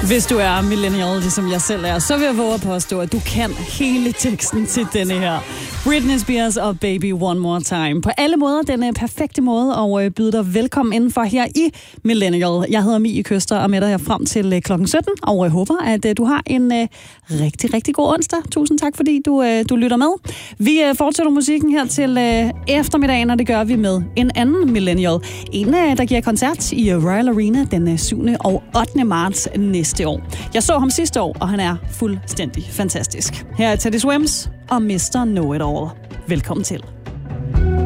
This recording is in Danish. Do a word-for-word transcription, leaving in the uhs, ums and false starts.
Hvis du er millennial, ligesom jeg selv er, så vil jeg våge at påstå, at du kan hele teksten til denne her. Britney Spears og Baby One More Time. På alle måder den perfekte måde at byde dig velkommen indenfor her i Millennial. Jeg hedder Mie Køster og er med dig her frem til klokken sytten, og jeg håber, at du har en rigtig, rigtig god onsdag. Tusind tak, fordi du, du lytter med. Vi fortsætter musikken her til eftermiddagen, og det gør vi med en anden Millennial. En, der giver koncert i Royal Arena den syvende og ottende marts næste år. Jeg så ham sidste år, og han er fuldstændig fantastisk. Her er Teddy Swims og mister Know It All. Velkommen til.